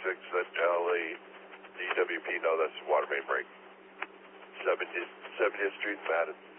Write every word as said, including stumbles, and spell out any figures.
six, let L A D W P know that's water main break. seventieth, seventieth Street, Madison.